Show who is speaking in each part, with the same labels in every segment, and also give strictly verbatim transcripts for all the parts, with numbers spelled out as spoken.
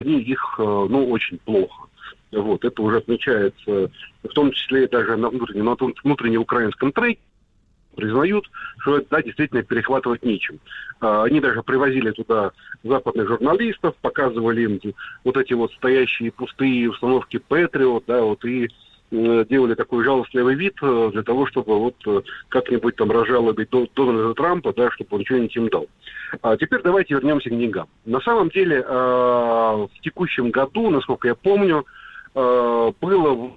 Speaker 1: их, ну, очень плохо. Вот, это уже отмечается, в том числе даже на внутреннем, на внутреннем украинском трейде, признают, что да, действительно перехватывать нечем. Они даже привозили туда западных журналистов, показывали им вот эти вот стоящие пустые установки Патриот, да, вот, и делали такой жалостливый вид для того, чтобы вот как-нибудь там разжалобить Дональда Трампа, да, чтобы он что-нибудь им дал. А теперь давайте вернемся к деньгам. На самом деле в текущем году, насколько я помню, было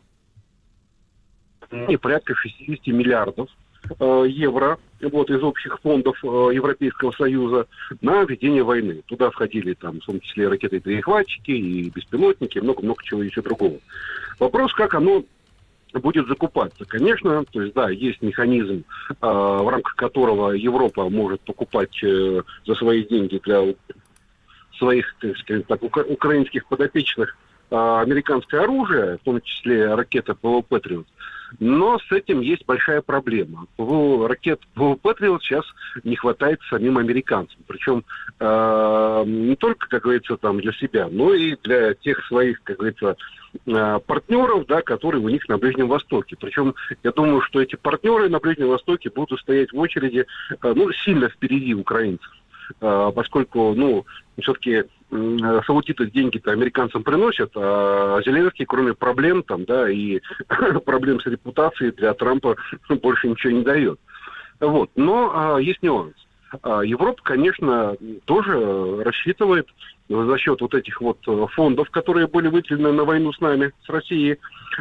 Speaker 1: порядка шестьдесят миллиардов евро вот, из общих фондов Европейского Союза на ведение войны. Туда входили там, в том числе ракеты-перехватчики и беспилотники, и много-много чего еще другого. Вопрос, как оно будет закупаться. Конечно, то есть, да, есть механизм, э, в рамках которого Европа может покупать э, за свои деньги для своих, так сказать, так, ука- украинских подопечных э, американское оружие, в том числе ракеты ПВО «Патриот». Но с этим есть большая проблема. ПВО, ракет ПВО «Патриот» сейчас не хватает самим американцам. Причем э, не только, как говорится, там для себя, но и для тех своих, как говорится, э, партнеров, да, которые у них на Ближнем Востоке. Причем я думаю, что эти партнеры на Ближнем Востоке будут стоять в очереди э, ну, сильно впереди украинцев. Э, поскольку, ну, все-таки э, саудиты деньги-то американцам приносят, а Зеленский, кроме проблем там, да, и проблем с репутацией для Трампа больше ничего не дает. Вот. Но э, есть нюанс. Европа, конечно, тоже рассчитывает за счет вот этих вот фондов, которые были выделены на войну с нами, с Россией,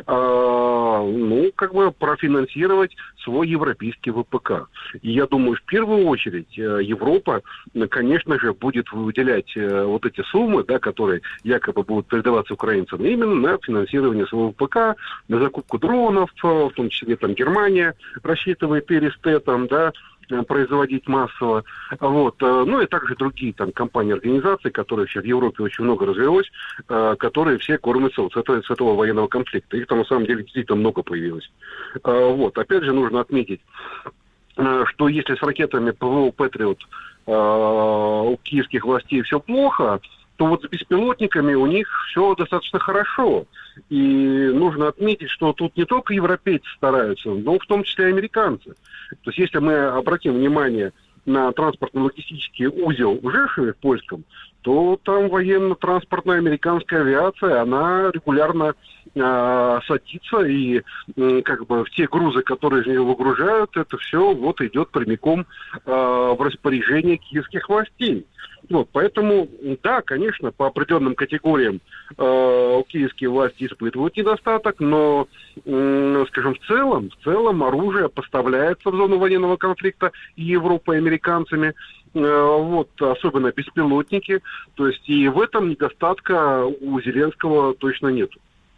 Speaker 1: ну, как бы профинансировать свой европейский ВПК. И я думаю, в первую очередь Европа, конечно же, будет выделять вот эти суммы, да, которые якобы будут передаваться украинцам, именно на финансирование своего ВПК, на закупку дронов, в том числе там Германия рассчитывает ИРИС-Т, там, да, производить массово. Вот. Ну и также другие там компании, организации, которые сейчас в Европе очень много развелось, которые все кормятся вот с этого, с этого военного конфликта. Их там на самом деле действительно много появилось. Вот. Опять же нужно отметить, что если с ракетами ПВО «Патриот» у киевских властей все плохо, то вот с беспилотниками у них все достаточно хорошо. И нужно отметить, что тут не только европейцы стараются, но в том числе и американцы. То есть если мы обратим внимание на транспортно-логистический узел в Жешеве в польском, то там военно-транспортная американская авиация, она регулярно э, садится, и э, как бы все грузы, которые из нее выгружают, это все вот идет прямиком э, в распоряжение киевских властей. Вот, поэтому, да, конечно, по определенным категориям э, киевские власти испытывают недостаток, но, э, скажем, в целом, в целом оружие поставляется в зону военного конфликта и Европой, и американцами, э, вот, особенно беспилотники, то есть и в этом недостатка у Зеленского точно нету.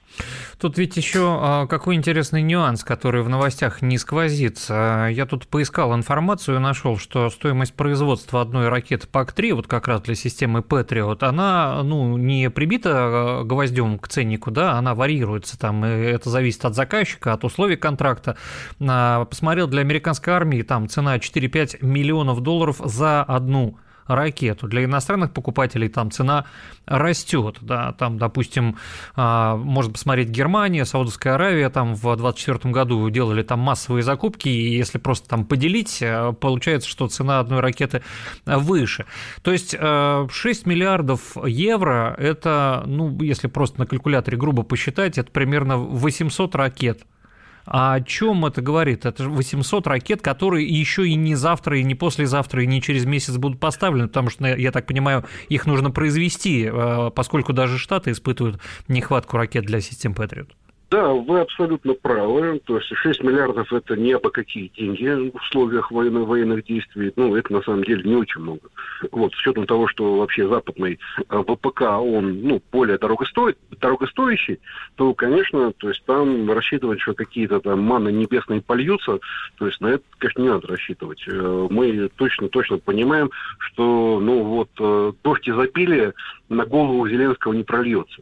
Speaker 2: Тут ведь еще а, какой интересный нюанс, который в новостях не сквозит. А, я тут поискал информацию и нашел, что стоимость производства одной ракеты пак три, вот как раз для системы Патриот, она, ну, не прибита гвоздем к ценнику, да, она варьируется там, и это зависит от заказчика, от условий контракта. А, посмотрел, для американской армии там цена четыре-пять миллионов долларов за одну ракету. Для иностранных покупателей там цена растет, да, там, допустим, можно посмотреть Германия, Саудовская Аравия, там в двадцать четвёртом году делали там массовые закупки, и если просто там поделить, получается, что цена одной ракеты выше. То есть шесть миллиардов евро, это, ну, если просто на калькуляторе грубо посчитать, это примерно восемьсот ракет. А о чем это говорит? Это же восемьсот ракет, которые еще и не завтра, и не послезавтра, и не через месяц будут поставлены, потому что, я так понимаю, их нужно произвести, поскольку даже Штаты испытывают нехватку ракет для систем Патриот.
Speaker 1: Да, вы абсолютно правы. То есть шесть миллиардов – это не абы какие деньги в условиях военно- военных действий. Ну, это на самом деле не очень много. Вот, с учетом того, что вообще западный ВПК, он, ну, более дорогосто... дорогостоящий, то, конечно, то есть там рассчитывать, что какие-то там манны небесные польются, то есть на это, конечно, не надо рассчитывать. Мы точно-точно понимаем, что, ну, вот, дождь изобилия на голову Зеленского не прольется.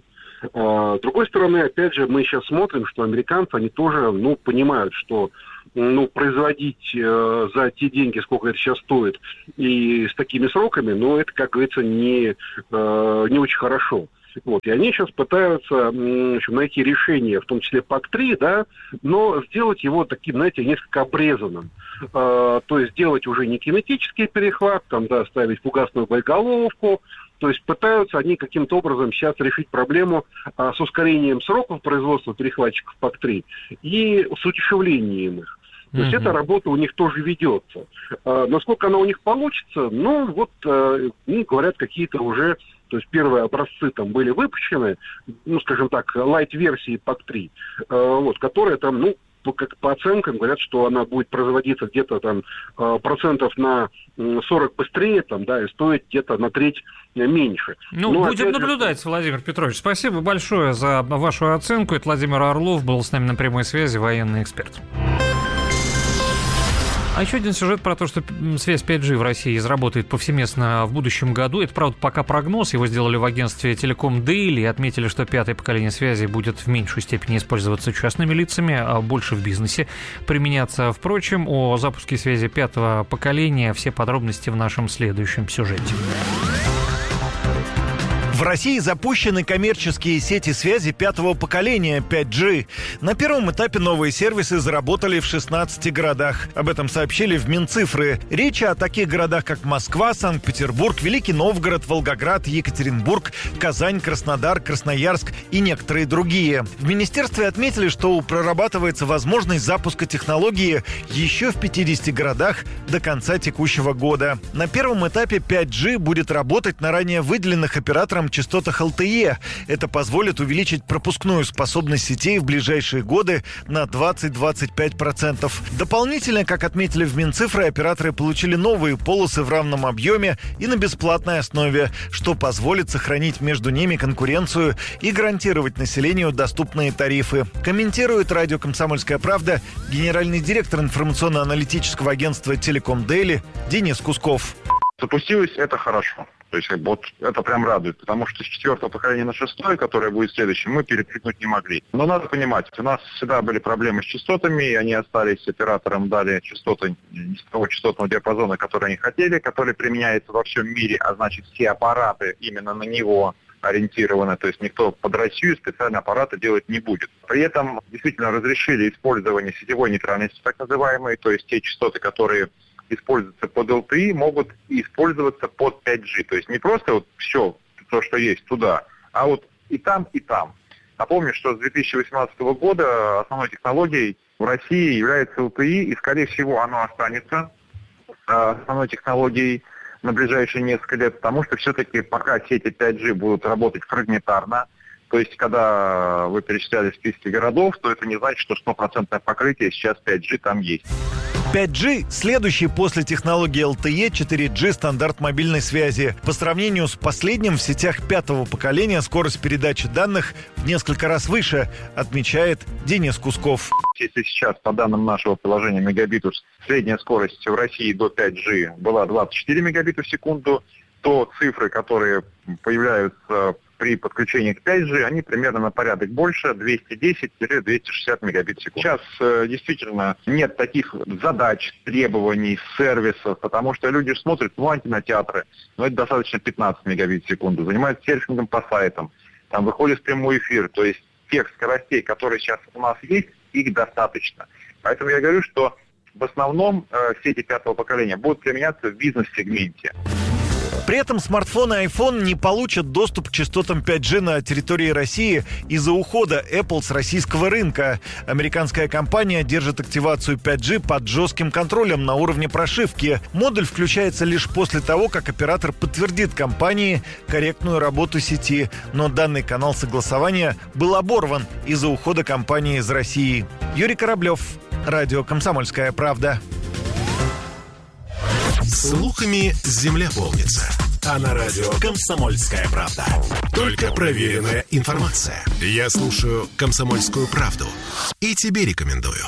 Speaker 1: С другой стороны, опять же, мы сейчас смотрим, что американцы, они тоже, ну, понимают, что, ну, производить э, за те деньги, сколько это сейчас стоит, и с такими сроками, ну, это, как говорится, не, э, не очень хорошо. Вот, и они сейчас пытаются в общем, найти решение, в том числе пак три, да, но сделать его таким, знаете, несколько обрезанным. Э, то есть сделать уже не кинетический перехват, там, да, ставить фугасную боеголовку. То есть пытаются они каким-то образом сейчас решить проблему а, с ускорением сроков производства перехватчиков пак три и с удешевлением их. То есть mm-hmm. эта работа у них тоже ведется. А, насколько она у них получится, ну, вот, а, ну, говорят, какие-то уже, то есть первые образцы там были выпущены, ну, скажем так, лайт-версии пак три, а, вот, которые там, ну, как по оценкам говорят, что она будет производиться где-то там процентов на сорок быстрее, там, да, и стоить где-то на треть меньше.
Speaker 2: Ну, Но будем наблюдать, же... Владимир Петрович. Спасибо большое за вашу оценку. Это Владимир Орлов был с нами на прямой связи, военный эксперт. А еще один сюжет про то, что связь пять джи в России заработает повсеместно в будущем году. Это, правда, пока прогноз. Его сделали в агентстве Telecom Daily и отметили, что пятое поколение связи будет в меньшей степени использоваться частными лицами, а больше в бизнесе применяться. Впрочем, о запуске связи пятого поколения все подробности в нашем следующем сюжете.
Speaker 3: В России запущены коммерческие сети связи пятого поколения пять джи. На первом этапе новые сервисы заработали в шестнадцати городах. Об этом сообщили в Минцифры. Речь о таких городах, как Москва, Санкт-Петербург, Великий Новгород, Волгоград, Екатеринбург, Казань, Краснодар, Красноярск и некоторые другие. В министерстве отметили, что прорабатывается возможность запуска технологии еще в пятидесяти городах до конца текущего года. На первом этапе пять джи будет работать на ранее выделенных оператором частотах эл ти и. Это позволит увеличить пропускную способность сетей в ближайшие годы на двадцать-двадцать пять процентов. Дополнительно, как отметили в Минцифры, операторы получили новые полосы в равном объеме и на бесплатной основе, что позволит сохранить между ними конкуренцию и гарантировать населению доступные тарифы. Комментирует радио «Комсомольская правда» генеральный директор информационно-аналитического агентства Telecom Daily Денис Кусков.
Speaker 4: Запустилось это хорошо. То есть вот это прям радует, потому что с четвертого поколения на шестое, которое будет следующим, мы перекликнуть не могли. Но надо понимать, у нас всегда были проблемы с частотами, и они остались операторам, дали частоты не с того частотного диапазона, который они хотели, который применяется во всем мире, а значит все аппараты именно на него ориентированы, то есть никто под Россию специально аппараты делать не будет. При этом действительно разрешили использование сетевой нейтральности, так называемой, то есть те частоты, которые используются под эл ти и, могут использоваться под пять джи. То есть не просто вот все, то, что есть, туда, а вот и там, и там. Напомню, что с две тысячи восемнадцатого года основной технологией в России является эл ти и, и, скорее всего, оно останется основной технологией на ближайшие несколько лет, потому что все-таки пока сети пять джи будут работать фрагментарно, то есть когда вы перечисляли списки городов, то это не значит, что стопроцентное покрытие сейчас пять джи там есть.
Speaker 3: пять джи – следующий после технологии эл ти и четыре джи стандарт мобильной связи. По сравнению с последним в сетях пятого поколения скорость передачи данных в несколько раз выше, отмечает Денис Кусков.
Speaker 4: Если сейчас, по данным нашего приложения Мегабитус, средняя скорость в России до пять джи была двадцать четыре мегабита в секунду, то цифры, которые появляются при подключении к пять джи, они примерно на порядок больше, двести десять - двести шестьдесят мегабит в секунду. Сейчас э, действительно нет таких задач, требований, сервисов, потому что люди смотрят, ну, антинотеатры, но это достаточно пятнадцать мегабит в секунду, занимаются серфингом по сайтам, там выходит в прямой эфир, то есть тех скоростей, которые сейчас у нас есть, их достаточно. Поэтому я говорю, что в основном э, сети пятого поколения будут применяться в бизнес-сегменте.
Speaker 3: При этом смартфоны iPhone не получат доступ к частотам пять джи на территории России из-за ухода Apple с российского рынка. Американская компания держит активацию пять джи под жестким контролем на уровне прошивки. Модуль включается лишь после того, как оператор подтвердит компании корректную работу сети. Но данный канал согласования был оборван из-за ухода компании из России. Юрий Кораблев, радио «Комсомольская правда».
Speaker 5: Слухами земля полнится. А на радио «Комсомольская правда» только проверенная информация. Я слушаю «Комсомольскую правду» и тебе рекомендую.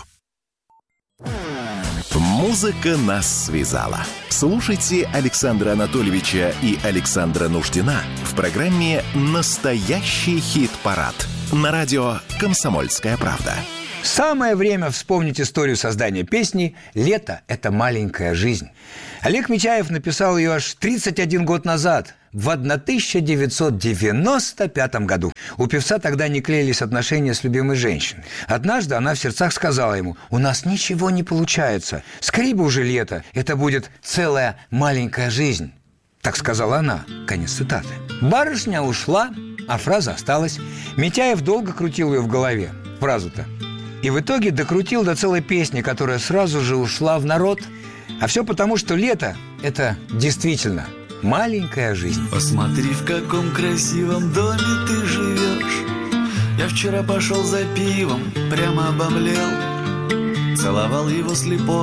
Speaker 5: Музыка нас связала. Слушайте Александра Анатольевича и Александра Нуждина в программе «Настоящий хит-парад» на радио «Комсомольская правда».
Speaker 6: Самое время вспомнить историю создания песни «Лето – это маленькая жизнь». Олег Митяев написал ее аж тридцать один год назад. в тысяча девятьсот девяносто пятом году. У певца тогда не клеились отношения с любимой женщиной. Однажды она в сердцах сказала ему: «У нас ничего не получается. Скорей бы уже лето. Это будет целая маленькая жизнь». Так сказала она. Конец цитаты. Барышня ушла, а фраза осталась. Митяев долго крутил ее в голове. Фразу-то. И в итоге докрутил до целой песни, которая сразу же ушла в народ. А все потому, что лето – это действительно маленькая жизнь.
Speaker 7: Посмотри, в каком красивом доме ты живешь. Я вчера пошел за пивом, прямо обомлел. Целовал его слепо.